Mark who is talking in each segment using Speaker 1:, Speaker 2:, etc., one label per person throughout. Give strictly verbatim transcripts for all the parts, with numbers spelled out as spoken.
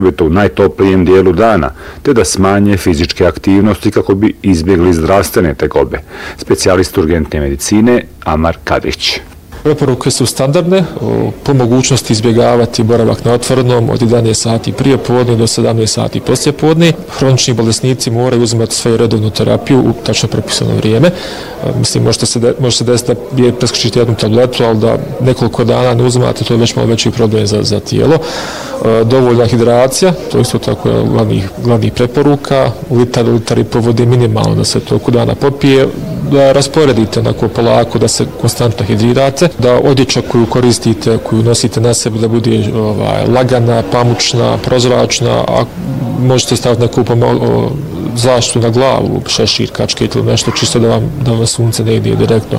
Speaker 1: to u najtoplijem dijelu dana, te da smanje fizičke aktivnosti kako bi izbjegli zdravstvene tegobe. Specijalist urgentne medicine Amar Kadrić.
Speaker 2: Preporuke su standardne, po mogućnosti izbjegavati boravak na otvorenom od jedanaest sati prije podne do sedamnaest sati poslije podne. Hronični bolesnici moraju uzimati svoju redovnu terapiju u tačno propisano vrijeme. Mislim, možete se, de, može se desiti da je preskočiti jednu tabletu, ali da nekoliko dana ne uzimate, to je već malo veći problem za, za tijelo. Dovoljna hidracija, to je isto tako glavnih, glavnih preporuka, litar, litar i po vode minimalno da se toliko dana popije, da rasporedite onako polako, da se konstantno hidrirate, da odjeća koju koristite, koju nosite na sebi da bude ovaj, lagana, pamučna, prozračna, a možete staviti neku pomalo zaštitu na glavu, šešir, kačket ili nešto čisto da vam, da vam sunce ne ide direktno.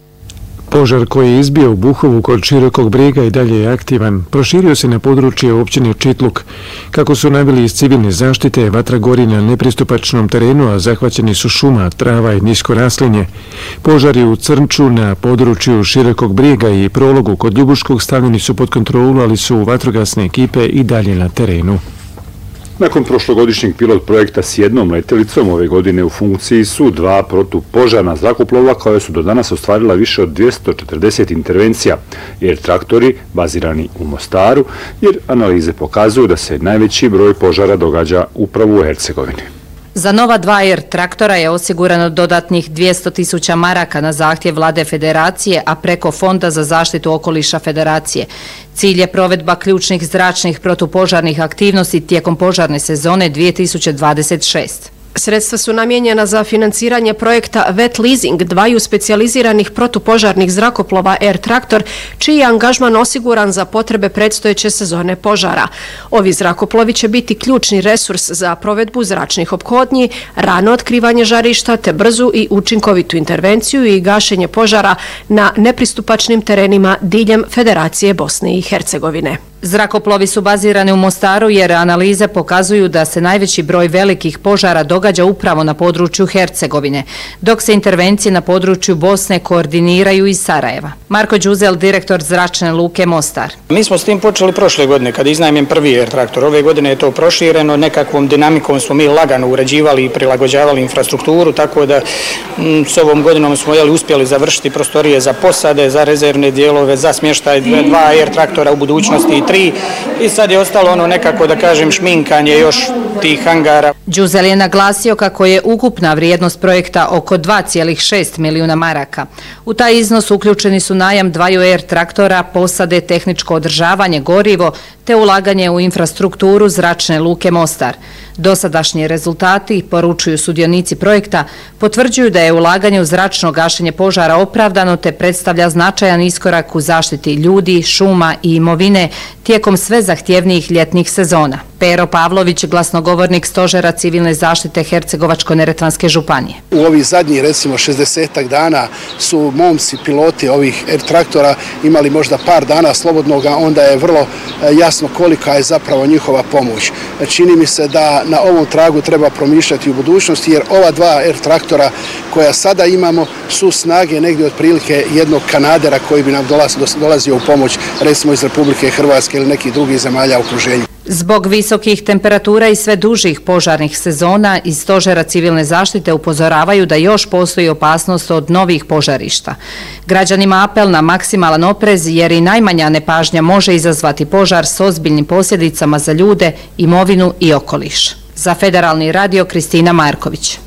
Speaker 3: Požar koji je izbio u Buhovu kod Širokog Brijega i dalje je aktivan. Proširio se na područje općine Čitluk. Kako su naveli iz civilne zaštite, vatra gori na nepristupačnom terenu, a zahvaćeni su šuma, trava i nisko raslinje. Požari u Crnču na području Širokog Brijega i Prologu kod Ljubuškog stavljeni su pod kontrolu, ali su vatrogasne ekipe i dalje na terenu.
Speaker 1: Nakon prošlogodišnjeg pilot projekta s jednom letjelicom, ove godine u funkciji su dva protupožarna zrakoplova koja su do danas ostvarila više od dvjesto četrdeset intervencija, jer traktori bazirani u Mostaru, jer analize pokazuju da se najveći broj požara događa upravo u Hercegovini.
Speaker 4: Za nova dva er traktora je osigurano dodatnih dvjesto tisuća maraka na zahtjev Vlade Federacije, a preko Fonda za zaštitu okoliša Federacije. Cilj je provedba ključnih zračnih protupožarnih aktivnosti tijekom požarne sezone dvije tisuće dvadeset šeste.
Speaker 5: Sredstva su namijenjena za financiranje projekta Wet Leasing dvaju specijaliziranih protupožarnih zrakoplova Air Traktor, čiji je angažman osiguran za potrebe predstojeće sezone požara. Ovi zrakoplovi će biti ključni resurs za provedbu zračnih ophodnji, rano otkrivanje žarišta te brzu i učinkovitu intervenciju i gašenje požara na nepristupačnim terenima diljem Federacije Bosne i Hercegovine.
Speaker 4: Zrakoplovi su bazirani u Mostaru jer analize pokazuju da se najveći broj velikih požara događa upravo na području Hercegovine, dok se intervencije na području Bosne koordiniraju iz Sarajeva. Marko Đuzel, direktor Zračne luke Mostar.
Speaker 6: Mi smo s tim počeli prošle godine kad iznajmim prvi Air Traktor. Ove godine je to prošireno, nekakvom dinamikom smo mi lagano uređivali i prilagođavali infrastrukturu, tako da m, s ovom godinom smo jeli, uspjeli završiti prostorije za posade, za rezervne dijelove, za smještaj dva Air Traktora u budućnosti tri i sad je ostalo ono nekako da kažem šminkanje još tih hangara.
Speaker 4: Đuzel je naglasio kako je ukupna vrijednost projekta oko dva zarez šest milijuna maraka. U taj iznos uključeni su najam dvaju er traktora, posade, tehničko održavanje, gorivo te ulaganje u infrastrukturu Zračne luke Mostar. Dosadašnji rezultati, poručuju sudionici projekta, potvrđuju da je ulaganje u zračno gašenje požara opravdano te predstavlja značajan iskorak u zaštiti ljudi, šuma i imovine tijekom sve zahtjevnijih ljetnih sezona. Pero Pavlović, glasnogovornik Stožera civilne zaštite Hercegovačko-neretvanske županije.
Speaker 7: U ovih zadnjih, recimo, šezdesetak dana su momci, piloti ovih Air Traktora imali možda par dana slobodnoga, onda je vrlo jasno kolika je zapravo njihova pomoć. Čini mi se da na ovom tragu treba promišljati u budućnosti, jer ova dva Air Traktora koja sada imamo su snage negdje otprilike jednog Kanadera koji bi nam dolazio u pomoć, recimo iz Republike Hrvatske ili nekih drugih zemalja u okruženju.
Speaker 4: Zbog visokih temperatura i sve dužih požarnih sezona iz Stožera civilne zaštite upozoravaju da još postoji opasnost od novih požarišta. Građanima apel na maksimalan oprez jer i najmanja nepažnja može izazvati požar s ozbiljnim posljedicama za ljude, imovinu i okoliš. Za Federalni radio Kristina Marković.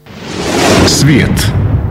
Speaker 8: Svijet.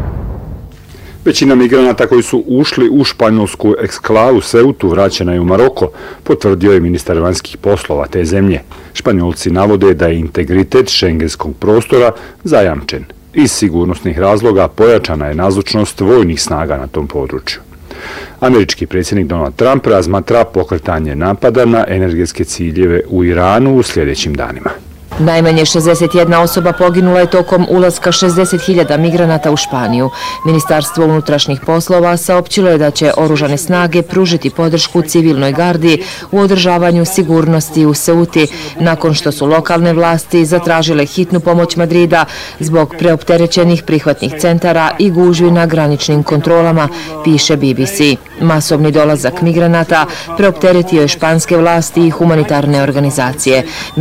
Speaker 1: Većina migranata koji su ušli u španjolsku eksklavu Ceutu vraćena je u Maroko, potvrdio je ministar vanjskih poslova te zemlje. Španjolci navode da je integritet šengenskog prostora zajamčen. Iz sigurnosnih razloga pojačana je nazočnost vojnih snaga na tom području. Američki predsjednik Donald Trump razmatra pokretanje napada na energetske ciljeve u Iranu u sljedećim danima.
Speaker 9: Najmanje šezdeset jedna osoba poginula je tokom ulaska šezdeset hiljada migranata u Španiju. Ministarstvo unutrašnjih poslova saopćilo je da će oružane snage pružiti podršku civilnoj gardi u održavanju sigurnosti u Ceuti, nakon što su lokalne vlasti zatražile hitnu pomoć Madrida zbog preopterećenih prihvatnih centara i gužvi na graničnim kontrolama, piše B B C. Masovni dolazak migranata preopteretio je španske vlasti i humanitarne organizacije.